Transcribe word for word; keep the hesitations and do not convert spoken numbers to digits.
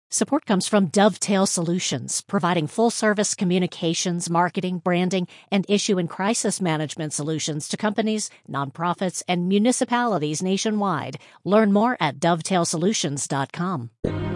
Support comes from Dovetail Solutions, providing full-service communications, marketing, branding, and issue and crisis management solutions to companies, nonprofits, and municipalities nationwide. Learn more at dovetail solutions dot com.